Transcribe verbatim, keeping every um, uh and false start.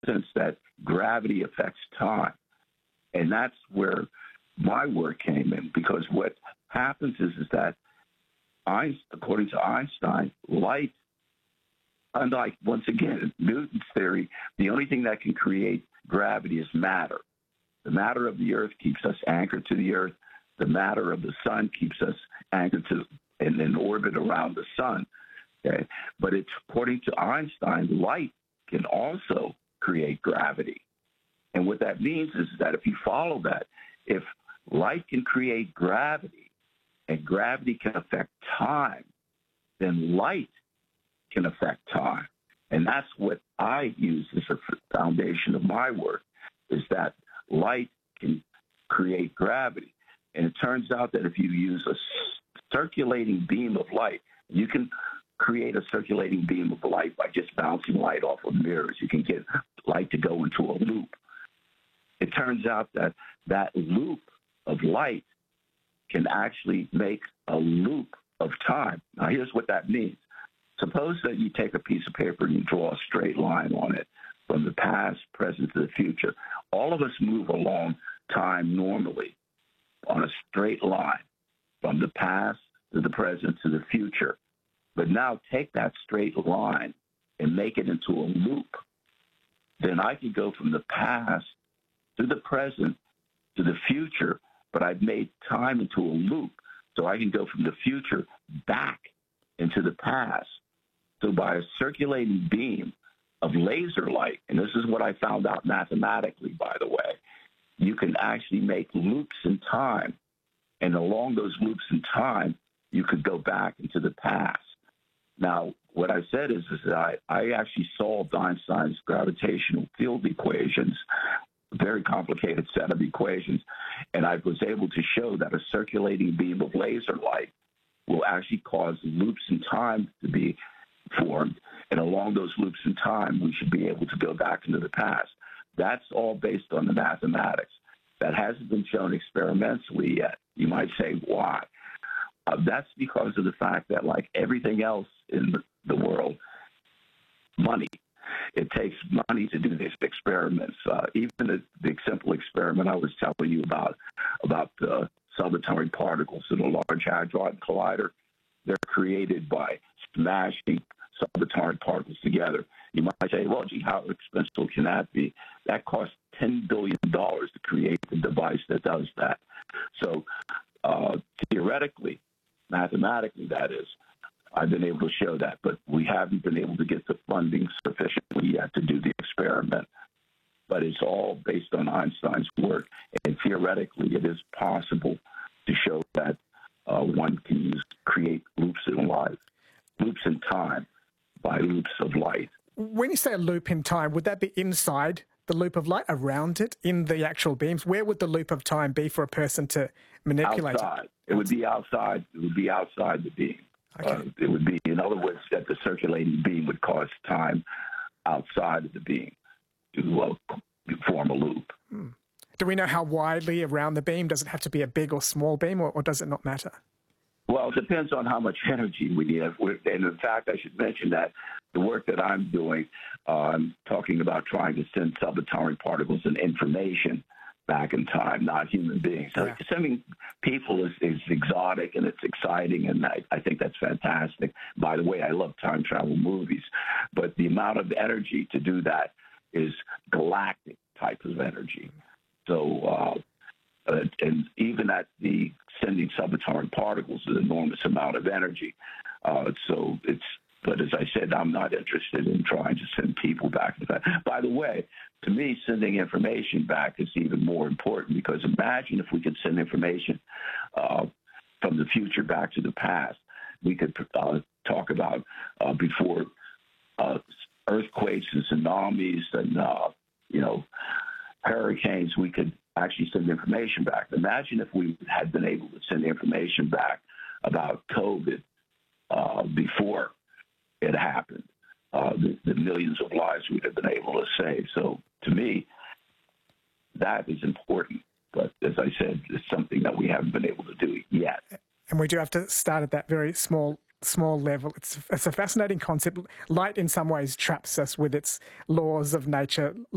sense that gravity affects time. And that's where my work came in, because what happens is, is that, Einstein, according to Einstein, light, unlike, once again, Newton's theory, the only thing that can create gravity is matter. The matter of the earth keeps us anchored to the earth. The matter of the sun keeps us anchored to and in orbit around the sun. Okay? But it's, according to Einstein, light can also create gravity. And what that means is that if you follow that, if light can create gravity and gravity can affect time, then light can affect time. And that's what I use as a foundation of my work, is that light can create gravity. And it turns out that if you use a circulating beam of light, you can create a circulating beam of light by just bouncing light off of mirrors. You can get light to go into a loop. It turns out that that loop of light can actually make a loop of time. Now, here's what that means. Suppose that you take a piece of paper and you draw a straight line on it from the past, present, to the future. All of us move along time normally on a straight line from the past to the present to the future. But now take that straight line and make it into a loop. Then I can go from the past to the present to the future, but I've made time into a loop. So I can go from the future back into the past. So by a circulating beam of laser light, and this is what I found out mathematically, by the way, you can actually make loops in time. And along those loops in time, you could go back into the past. Now, what I said is, is that I, I actually solved Einstein's gravitational field equations, a very complicated set of equations, and I was able to show that a circulating beam of laser light will actually cause loops in time to be formed, and along those loops in time, we should be able to go back into the past. That's all based on the mathematics. That hasn't been shown experimentally yet. You might say, why? Uh, that's because of the fact that, like everything else in the world, money. It takes money to do these experiments. Uh, even the, the simple experiment I was telling you about, about the subatomic particles in a Large Hadron Collider, they're created by smashing subatomic particles together. You might say, well, gee, how expensive can that be? That costs ten billion dollars to create the device that does that. So uh, theoretically, mathematically, that is, I've been able to show that, but we haven't been able to get the funding sufficiently yet to do the experiment. But it's all based on Einstein's work, and theoretically, it is possible to show that uh, one can use create loops in life, loops in time, by loops of light. When you say a loop in time, would that be inside the loop of light, around it, in the actual beams? Where would the loop of time be for a person to manipulate outside. it? It would be outside. It would be outside the beam. Okay. Uh, it would be, in other words, that the circulating beam would cause time outside of the beam to uh, form a loop. Hmm. Do we know how widely around the beam? Does it have to be a big or small beam, or, or does it not matter? Well, it depends on how much energy we need. And in fact, I should mention that the work that I'm doing, uh, I'm talking about trying to send subatomic particles and information back in time, not human beings. So yeah. sending people is, is exotic and it's exciting, and I, I think that's fantastic. By the way, I love time travel movies, but the amount of energy to do that is galactic type of energy. So, uh, uh, and even at the sending subatomic particles, an enormous amount of energy. Uh, so it's, but as I said, I'm not interested in trying to send people back to that. By the way, to me, sending information back is even more important, because imagine if we could send information uh, from the future back to the past. We could uh, talk about uh, before uh, earthquakes and tsunamis and, uh, you know, hurricanes, we could actually send information back. Imagine if we had been able to send information back about COVID uh, before it happened, uh, the, the millions of lives we'd have been able to save. So to me, that is important. But as I said, it's something that we haven't been able to do yet. And we do have to start at that very small small level. It's, it's a fascinating concept. Light in some ways traps us with its laws of nature.